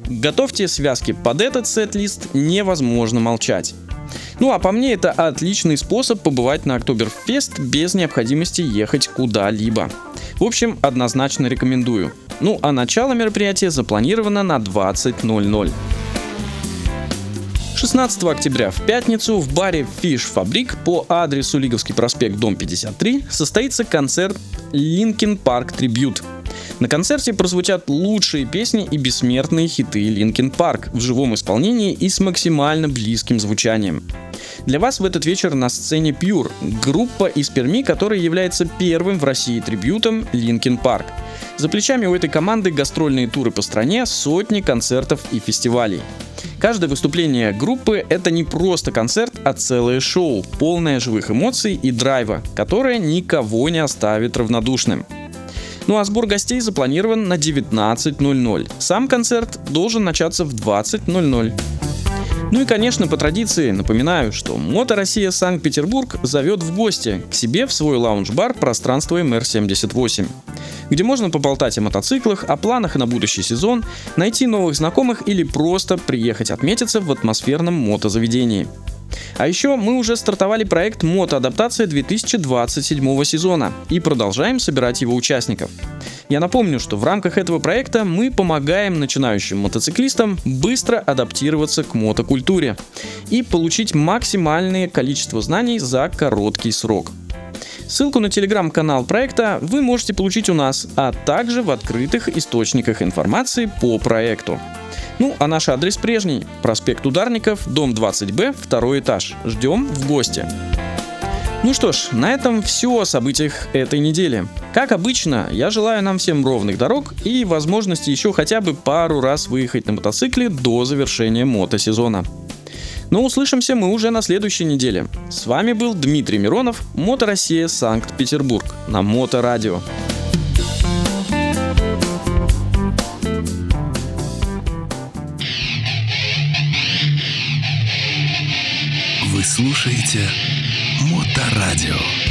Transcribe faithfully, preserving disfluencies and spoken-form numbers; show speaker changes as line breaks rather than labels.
Готовьте связки под этот сет-лист, невозможно молчать. Ну а по мне это отличный способ побывать на Октоберфест без необходимости ехать куда-либо. В общем, однозначно рекомендую. Ну а начало мероприятия запланировано на двадцать ноль ноль. шестнадцатого октября в пятницу в баре Fish Fabric по адресу Лиговский проспект, дом пятьдесят три состоится концерт Linkin Park Tribute. На концерте прозвучат лучшие песни и бессмертные хиты Linkin Park в живом исполнении и с максимально близким звучанием. Для вас в этот вечер на сцене Pure, группа из Перми, которая является первым в России трибьютом Linkin Park. За плечами у этой команды гастрольные туры по стране, сотни концертов и фестивалей. Каждое выступление группы — это не просто концерт, а целое шоу, полное живых эмоций и драйва, которое никого не оставит равнодушным. Ну а сбор гостей запланирован на девятнадцать ноль ноль. Сам концерт должен начаться в двадцать ноль ноль. Ну и, конечно, по традиции напоминаю, что Мото Россия Санкт-Петербург зовет в гости к себе в свой лаунж-бар «Пространство эм эр семьдесят восемь», где можно поболтать о мотоциклах, о планах на будущий сезон, найти новых знакомых или просто приехать отметиться в атмосферном мотозаведении. А еще мы уже стартовали проект «Мотоадаптация» две тысячи двадцать седьмого сезона и продолжаем собирать его участников. Я напомню, что в рамках этого проекта мы помогаем начинающим мотоциклистам быстро адаптироваться к мотокультуре и получить максимальное количество знаний за короткий срок. Ссылку на телеграм-канал проекта вы можете получить у нас, а также в открытых источниках информации по проекту. Ну, а наш адрес прежний. Проспект Ударников, дом двадцать бэ, второй этаж. Ждем в гости. Ну что ж, на этом все о событиях этой недели. Как обычно, я желаю нам всем ровных дорог и возможности еще хотя бы пару раз выехать на мотоцикле до завершения мотосезона. Но услышимся мы уже на следующей неделе. С вами был Дмитрий Миронов, Мото Россия Санкт-Петербург на Моторадио.
Вы слушаете Моторадио.